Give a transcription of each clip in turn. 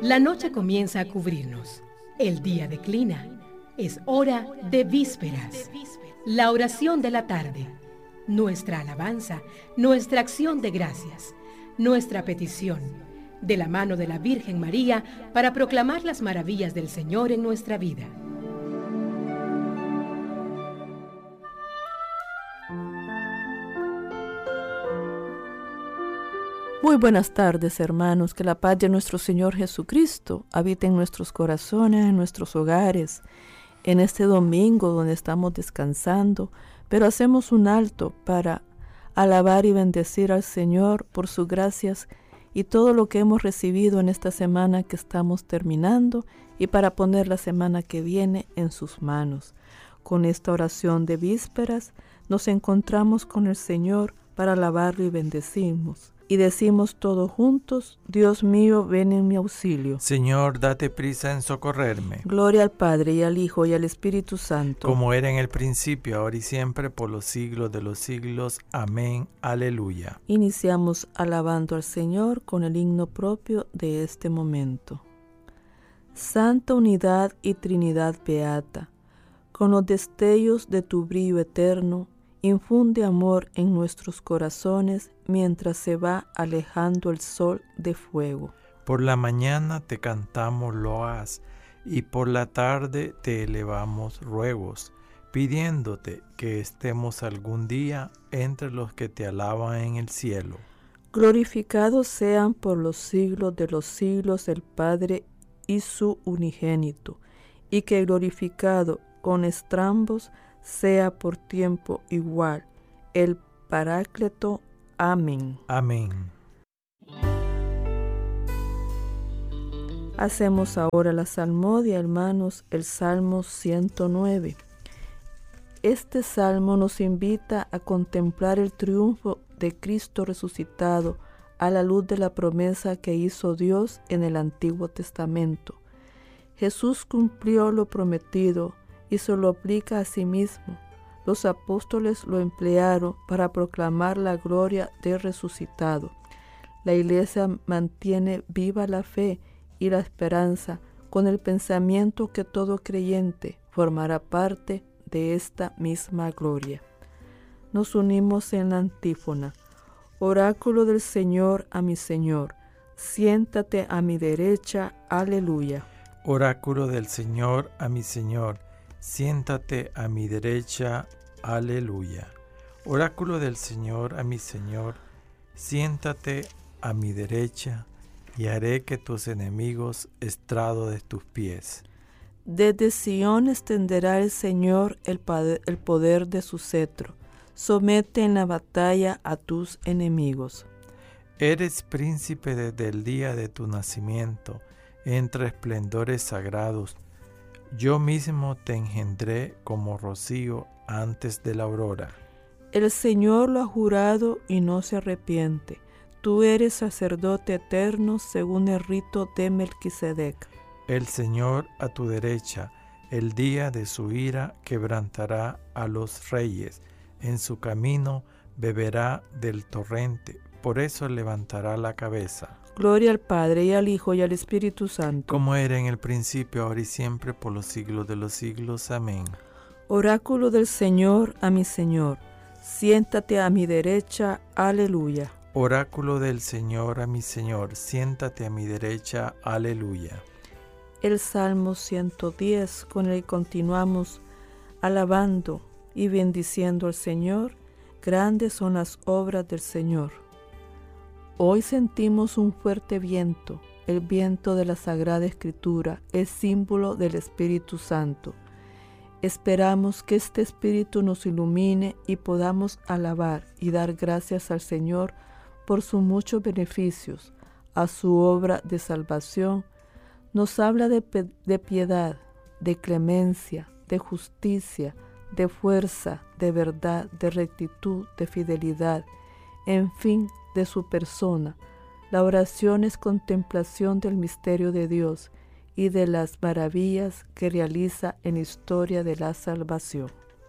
La noche comienza a cubrirnos. El día declina. Es hora de vísperas. La oración de la tarde. Nuestra alabanza, nuestra acción de gracias, nuestra petición, de la mano de la Virgen María, para proclamar las maravillas del Señor en nuestra vida. Muy buenas tardes, hermanos. Que la paz de nuestro Señor Jesucristo habite en nuestros corazones, en nuestros hogares, en este domingo donde estamos descansando, pero hacemos un alto para alabar y bendecir al Señor por sus gracias y todo lo que hemos recibido en esta semana que estamos terminando, y para poner la semana que viene en sus manos. Con esta oración de vísperas nos encontramos con el Señor para alabarlo y bendecirnos. Y decimos todos juntos: Dios mío, ven en mi auxilio. Señor, date prisa en socorrerme. Gloria al Padre, y al Hijo, y al Espíritu Santo. Como era en el principio, ahora y siempre, por los siglos de los siglos. Amén. Aleluya. Iniciamos alabando al Señor con el himno propio de este momento. Santa unidad y Trinidad beata, con los destellos de tu brillo eterno, infunde amor en nuestros corazones mientras se va alejando el sol de fuego. Por la mañana te cantamos loas y por la tarde te elevamos ruegos, pidiéndote que estemos algún día entre los que te alaban en el cielo. Glorificados sean por los siglos de los siglos el Padre y su unigénito, y que glorificado con estrambos sea por tiempo igual el Paráclito. Amén. Amén. Hacemos ahora la salmodia, hermanos, el Salmo 109. Este salmo nos invita a contemplar el triunfo de Cristo resucitado a la luz de la promesa que hizo Dios en el Antiguo Testamento. Jesús cumplió lo prometido y se lo aplica a sí mismo. Los apóstoles lo emplearon para proclamar la gloria del resucitado. La Iglesia mantiene viva la fe y la esperanza con el pensamiento que todo creyente formará parte de esta misma gloria. Nos unimos en la antífona. Oráculo del Señor a mi Señor, siéntate a mi derecha. Aleluya. Oráculo del Señor a mi Señor, siéntate a mi derecha. Aleluya. Oráculo del Señor a mi Señor, siéntate a mi derecha, y haré que tus enemigos estrado de tus pies. Desde Sión extenderá el Señor el poder de su cetro. Somete en la batalla a tus enemigos. Eres príncipe desde el día de tu nacimiento, entre esplendores sagrados. Yo mismo te engendré como rocío antes de la aurora. El Señor lo ha jurado y no se arrepiente. Tú eres sacerdote eterno según el rito de Melquisedec. El Señor a tu derecha, el día de su ira, quebrantará a los reyes. En su camino beberá del torrente, por eso levantará la cabeza. Gloria al Padre, y al Hijo, y al Espíritu Santo. Como era en el principio, ahora y siempre, por los siglos de los siglos. Amén. Oráculo del Señor a mi Señor, siéntate a mi derecha. Aleluya. Oráculo del Señor a mi Señor, siéntate a mi derecha. Aleluya. El Salmo 110, con el que continuamos alabando y bendiciendo al Señor. Grandes son las obras del Señor. Hoy sentimos un fuerte viento, el viento de la Sagrada Escritura, el símbolo del Espíritu Santo. Esperamos que este Espíritu nos ilumine y podamos alabar y dar gracias al Señor por sus muchos beneficios, a su obra de salvación. Nos habla de piedad, de clemencia, de justicia, de fuerza, de verdad, de rectitud, de fidelidad, en fin, de su persona. La oración es contemplación del misterio de Dios y de las maravillas que realiza en la historia de la salvación.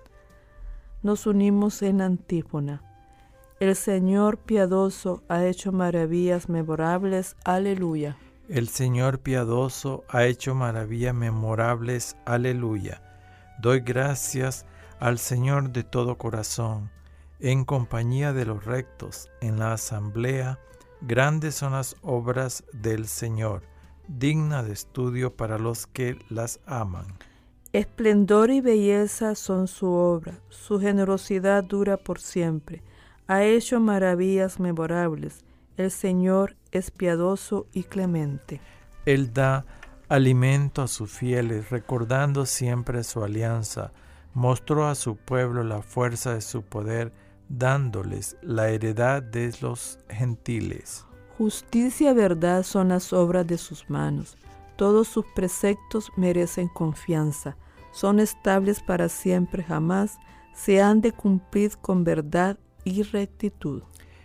Nos unimos en la antífona. El Señor piadoso ha hecho maravillas memorables. Aleluya. El Señor piadoso ha hecho maravillas memorables. Aleluya. Doy gracias al Señor de todo corazón, en compañía de los rectos, en la asamblea. Grandes son las obras del Señor, digna de estudio para los que las aman. Esplendor y belleza son su obra, su generosidad dura por siempre. Ha hecho maravillas memorables. El Señor es piadoso y clemente. Él da alimento a sus fieles, recordando siempre su alianza. Mostró a su pueblo la fuerza de su poder, dándoles la heredad de los gentiles. Justicia y verdad son las obras de sus manos. Todos sus preceptos merecen confianza. Son estables para siempre, jamás se han de cumplir con verdad y rectitud.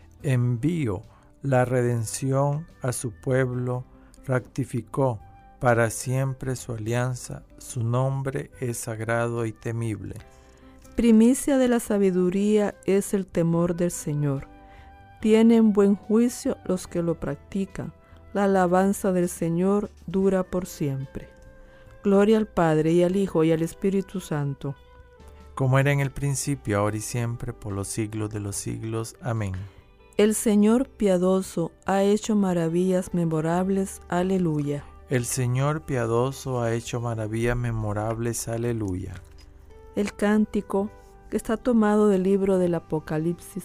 Envió la redención a su pueblo, rectificó para siempre su alianza, su nombre es sagrado y temible. Primicia de la sabiduría es el temor del Señor. Tienen buen juicio los que lo practican. La alabanza del Señor dura por siempre. Gloria al Padre, y al Hijo, y al Espíritu Santo. Como era en el principio, ahora y siempre, por los siglos de los siglos. Amén. El Señor piadoso ha hecho maravillas memorables. Aleluya. El Señor piadoso ha hecho maravillas memorables. Aleluya. El cántico, que está tomado del libro del Apocalipsis,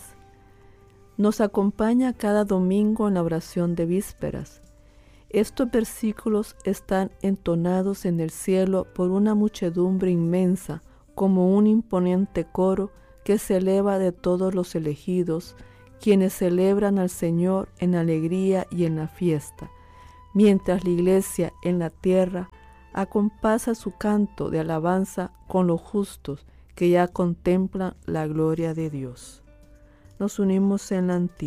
nos acompaña cada domingo en la oración de vísperas. Estos versículos están entonados en el cielo por una muchedumbre inmensa, como un imponente coro que se eleva de todos los elegidos, quienes celebran al Señor en alegría y en la fiesta, mientras la Iglesia en la tierra acompasa su canto de alabanza con los justos que ya contemplan la gloria de Dios. Nos unimos en la antífona.